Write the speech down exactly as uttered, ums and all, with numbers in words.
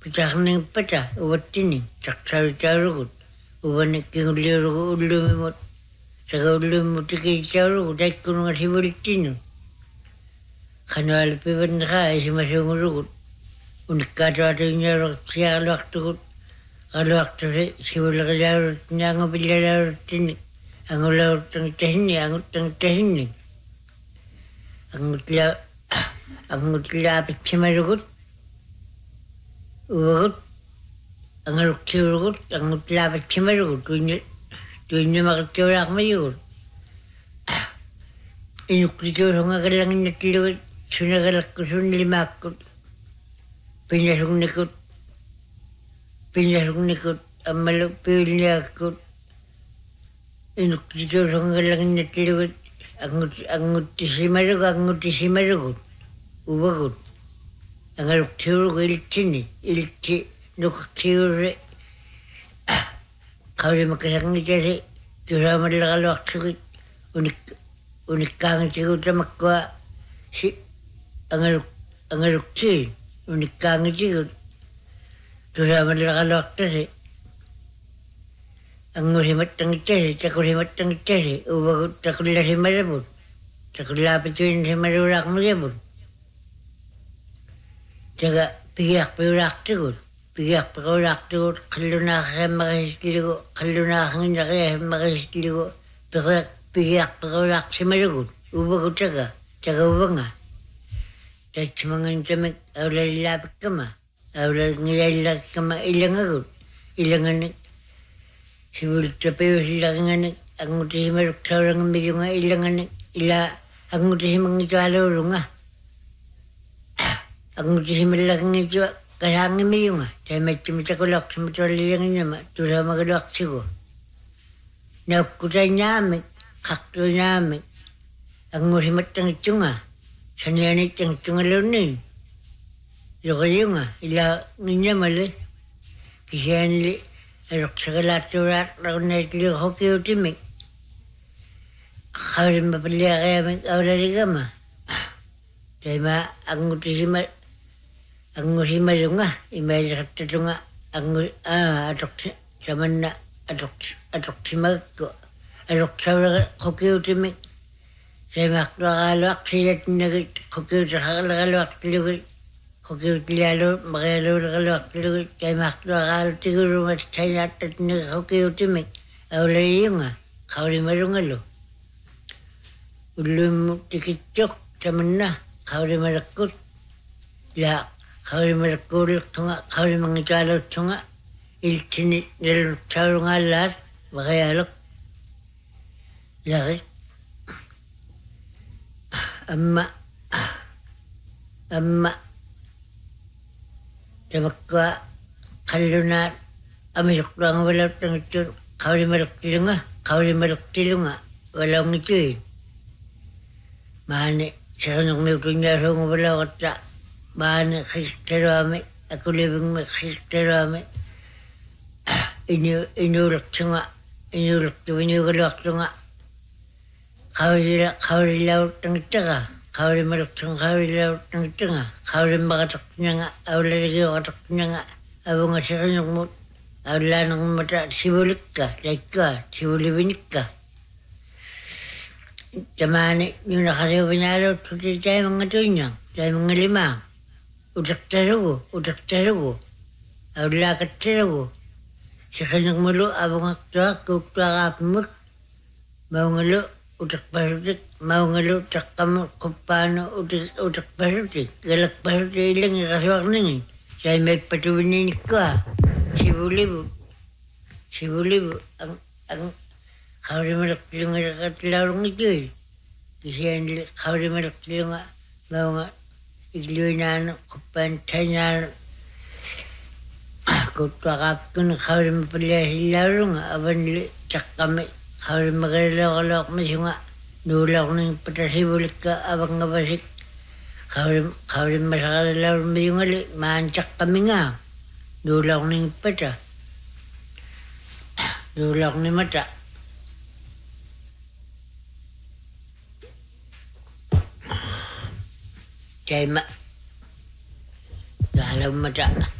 Kutarning pata uwattini taksaritarugut uvanikkinguliurugu ullumimut saka ullumimut tikitaurugu taikkununga sivulittinnu khanualpivanneqa isimasungurugut unikkaatuatiinniaruq siaqaluartugut qaluartusi sivulerilaaruttinnaangupillalaaruttini angulaurtangittasini anguttangittasini angutla angutlaapittimarugut ugut angaruktiurugut angutlaapittimarugut tuinni tuinnimakattiuraaqmayugut inukkituusungakallanginnattilugut sunagalakkusunnilimaakkut pinnasugnikut pinnasugnikut ammalu piulniakkut inukkituusungakallanginnattilugut angut anguttisimarugu anguttisimarugut uvagut angaruktiurugu iltini ilti nuktiure qaulimakkasangitasi tusaamallaqaluartugit unik unikkaangitiguutamakkua si angaruk angaruktii unikkaangitigut tusaamallaqaluartasi angusimattangitasi takusimattangitasi uvagut takullasimarabut takullaapituinsimaruraaqmuyabut taga pigiaqpiuraaqtigut pigiaqpiquraaqtigut qallunaaqasammaqisikiligu qallunaaqanginnaqiasammaqisikiligu piqiaq pigiaqpiquraaqsimarugut uvagut taga taga uvanga tatchimangantamik aulalilaapikama aulalingilallakkama ilangagut ilanganik sivuluttapiusillakinganik angutisimaruk saurangamilunga ilanganik ila angutisimangitualuurunga angutisimallakingitua kasaangimiyunga taimattimitakulaqsimatuallilanginnama tusaamagaluaqsigu naukkutainnaamik qaqtuinaamik angusimattangittunga sanianittangittungaluunniin luqiyunga ila nginnamali kisianili aluqsakalaattuuraat raqunnaitillu hokiutimik qaulimmapalliaqaamik aulaligama taima angutisima angusimalunga imailiqattatunga angu aa atoqsi samanna atoqsi atoqsimagakku aluqsauraqa hokiutimik saimaaqtuaqaaluaqsilatinagit hokiutaqaqalaqaluaqtilugit hokiutilialu maqialuulaqaluaqtilugit saimaaqtuaqaalutigurumat sainaattatinaga hokiutimik aulaliyunga qaulimalungalu ullummu tikittuq tamanna qaulimalakkut la qaulimalakkuuliqtunga qaulimangitualuuttunga iltini nalutsaurungaallaat maqialuq laqit amma amma tamakkua qallunaat amisuqtuangavalauttangittun qaulimaluktilunga qaulimaluktilunga valaungituin maani saqanuqmiutunniasuunguvalaaqatta maani qisteruami akulivingmi qisteruami inu inuulaqtunga inuulaqtuviniugaluaqtunga qaulila qaulilauttangittaqa qaulimaluktunga qaulilauttangittunga qaulimmaqataqtinanga aulaligiuqataqtinanga avunga saqanuqmut aulaanermata sivulikka laikkua sivulivinikka tamani nunaqasiuvinaluuttuti taimangatuinna taimangalimaa utaqtarugu utaqtarugu aulaakattarugu saqanuqmulu avungaqtuaq kuuktuaqaapimut maungalu utaqpasutik maungalu taqqamu quppaanu utaqpasutik galakpasuti ilangi qasuaqningin saimaipatuviniinikkua sivulivu sivulivu ang ang qaulimalaqtilungaaqatilaurungitui kisianili qaulimalaqtilunga maunga igluinaanu quppaan tainaanu kuuttuaqaappikun qaulimapalliasillaurunga avanili taqqami qaulimaqilauqaluaqmisunga nuulaqningipata sivulikka avangavasik qaulim qaulimmasaqalilaurumiyungali maan taqqaminga nuulaqningipata nuulaqnimata taima dalam mata